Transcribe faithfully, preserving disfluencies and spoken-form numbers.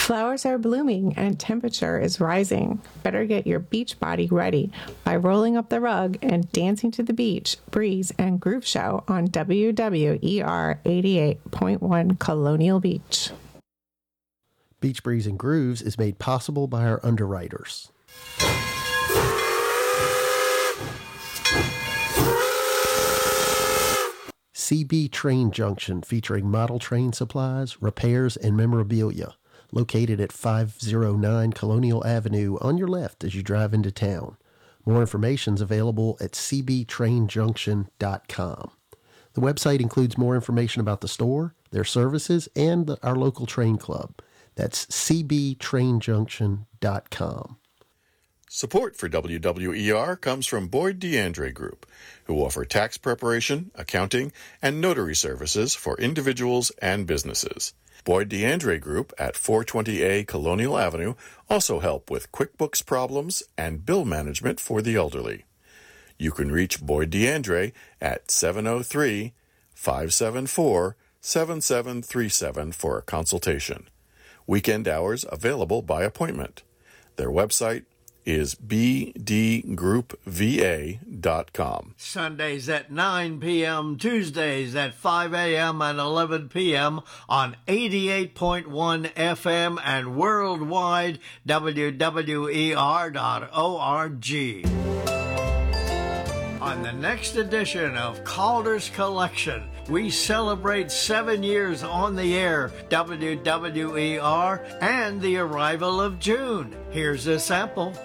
Flowers are blooming and temperature is rising. Better get your beach body ready by rolling up the rug and dancing to the beach, breeze, and groove show on W W E R eighty-eight point one Colonial Beach. Beach Breeze and Grooves is made possible by our underwriters. C B Train Junction, featuring model train supplies, repairs, and memorabilia. Located at five oh nine Colonial Avenue on your left as you drive into town. More information is available at c b train junction dot com. The website includes more information about the store, their services, and the, our local train club. That's c b train junction dot com. Support for W W E R comes from Boyd DeAndre Group, who offer tax preparation, accounting, and notary services for individuals and businesses. Boyd DeAndre Group at four twenty A Colonial Avenue also help with QuickBooks problems and bill management for the elderly. You can reach Boyd DeAndre at seven oh three, five seven four, seven seven three seven for a consultation. Weekend hours available by appointment. Their website is b d group v a dot com. Sundays at nine p.m., Tuesdays at five a.m. and eleven p.m. on eighty-eight point one F M and worldwide W W E R dot org. On the next edition of Calder's Collection, we celebrate seven years on the air, W W E R, and the arrival of June. Here's a sample.